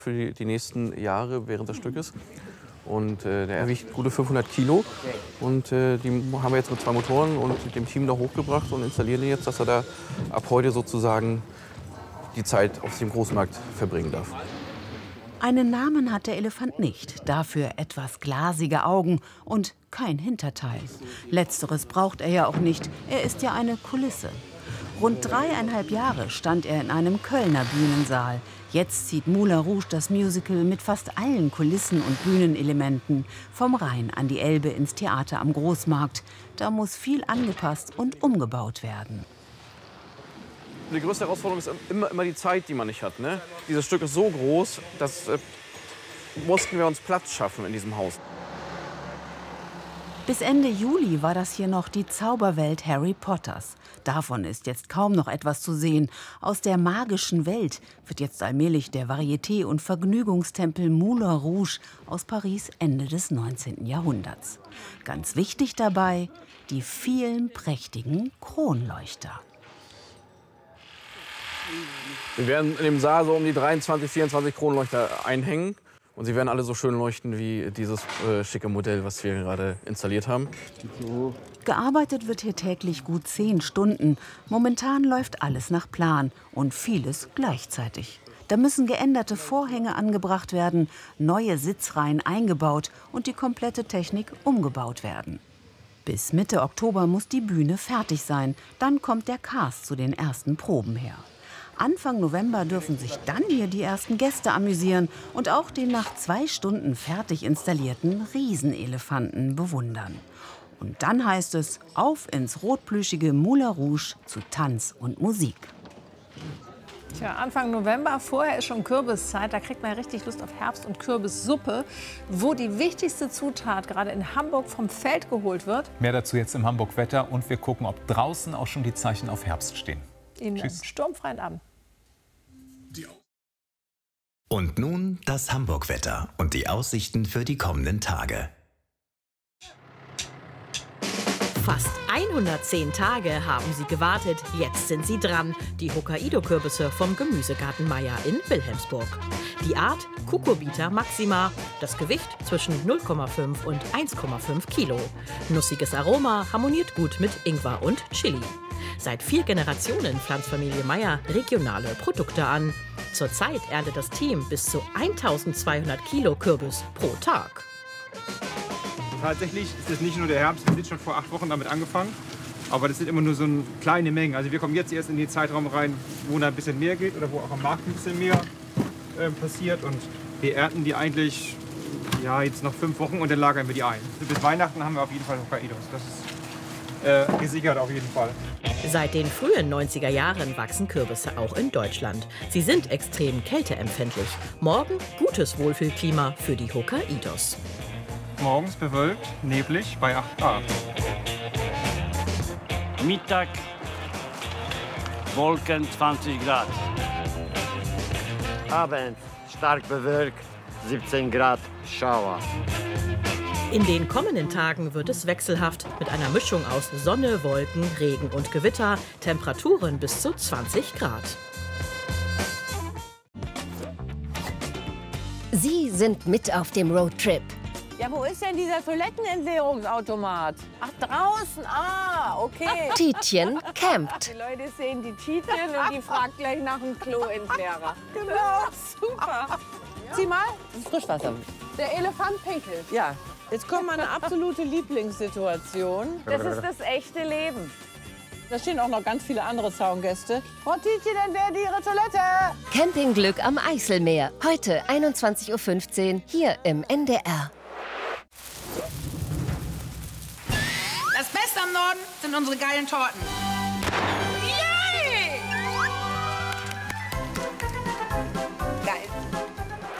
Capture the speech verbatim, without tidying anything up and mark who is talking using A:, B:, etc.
A: für die, die nächsten Jahre während des Stückes. Und äh, der wiegt gute fünfhundert Kilo. Und äh, die haben wir jetzt mit zwei Motoren und dem Team da hochgebracht und installieren ihn jetzt, dass er da ab heute sozusagen die Zeit auf dem Großmarkt verbringen darf.
B: Einen Namen hat der Elefant nicht, dafür etwas glasige Augen und kein Hinterteil. Letzteres braucht er ja auch nicht, er ist ja eine Kulisse. Rund dreieinhalb Jahre stand er in einem Kölner Bühnensaal. Jetzt zieht Moulin Rouge das Musical mit fast allen Kulissen und Bühnenelementen vom Rhein an die Elbe ins Theater am Großmarkt. Da muss viel angepasst und umgebaut werden.
A: Die größte Herausforderung ist immer, immer die Zeit, die man nicht hat. Ne? Dieses Stück ist so groß, dass äh, mussten wir uns Platz schaffen in diesem Haus.
B: Bis Ende Juli war das hier noch die Zauberwelt Harry Potters. Davon ist jetzt kaum noch etwas zu sehen. Aus der magischen Welt wird jetzt allmählich der Varieté- und Vergnügungstempel Moulin Rouge aus Paris Ende des neunzehnten Jahrhunderts. Ganz wichtig dabei, die vielen prächtigen Kronleuchter.
A: Wir werden in dem Saal so um die dreiundzwanzig, vierundzwanzig Kronleuchter einhängen. Und sie werden alle so schön leuchten wie dieses äh, schicke Modell, was wir gerade installiert haben.
B: Gearbeitet wird hier täglich gut zehn Stunden. Momentan läuft alles nach Plan und vieles gleichzeitig. Da müssen geänderte Vorhänge angebracht werden, neue Sitzreihen eingebaut und die komplette Technik umgebaut werden. Bis Mitte Oktober muss die Bühne fertig sein. Dann kommt der Cast zu den ersten Proben her. Anfang November dürfen sich dann hier die ersten Gäste amüsieren und auch den nach zwei Stunden fertig installierten Riesenelefanten bewundern. Und dann heißt es, auf ins rotplüschige Moulin Rouge zu Tanz und Musik.
C: Tja, Anfang November, vorher ist schon Kürbiszeit, da kriegt man richtig Lust auf Herbst- und Kürbissuppe, wo die wichtigste Zutat gerade in Hamburg vom Feld geholt wird.
D: Mehr dazu jetzt im Hamburg-Wetter und wir gucken, ob draußen auch schon die Zeichen auf Herbst stehen.
C: Ihnen einen sturmfreien Abend.
E: Und nun das Hamburg-Wetter und die Aussichten für die kommenden Tage.
F: Fast hundertzehn Tage haben sie gewartet, jetzt sind sie dran. Die Hokkaido-Kürbisse vom Gemüsegarten Meier in Wilhelmsburg. Die Art Cucurbita maxima, das Gewicht zwischen null Komma fünf und eins Komma fünf Kilo. Nussiges Aroma harmoniert gut mit Ingwer und Chili. Seit vier Generationen pflanzt Familie Meier regionale Produkte an. Zurzeit erntet das Team bis zu eintausendzweihundert Kilo Kürbis pro Tag.
G: Tatsächlich ist es nicht nur der Herbst, wir sind schon vor acht Wochen damit angefangen. Aber das sind immer nur so eine kleine Mengen. Also wir kommen jetzt erst in den Zeitraum rein, wo da ein bisschen mehr geht oder wo auch am Markt ein bisschen mehr äh, passiert. Und wir ernten die eigentlich ja, jetzt noch fünf Wochen und dann lagern wir die ein. Bis Weihnachten haben wir auf jeden Fall Hokkaidos. Das ist äh, gesichert auf jeden Fall.
F: Seit den frühen neunziger Jahren wachsen Kürbisse auch in Deutschland. Sie sind extrem kälteempfindlich. Morgen gutes Wohlfühlklima für die Hokkaidos.
G: Morgens bewölkt, neblig bei acht Grad.
H: Mittag Wolken zwanzig Grad.
I: Abend stark bewölkt, siebzehn Grad Schauer.
F: In den kommenden Tagen wird es wechselhaft mit einer Mischung aus Sonne, Wolken, Regen und Gewitter. Temperaturen bis zu zwanzig Grad.
J: Sie sind mit auf dem Roadtrip.
C: Ja, wo ist denn dieser Toilettenentleerungsautomat? Ach, draußen. Ah, okay.
J: Tietjen campt.
C: Die Leute sehen die Tietjen und die fragt gleich nach dem Kloentleerer. Genau, super. Sieh mal.
K: Das ist Frischwasser.
C: Der Elefant pinkelt.
K: Ja. Jetzt kommt meine absolute Lieblingssituation.
C: Das ist das echte Leben.
K: Da stehen auch noch ganz viele andere Zaungäste.
C: Frau Tietjen, dann wäre die Ihre Toilette.
J: Campingglück am Eiselmeer. Heute einundzwanzig Uhr fünfzehn hier im N D R.
L: Das Beste am Norden sind unsere geilen Torten.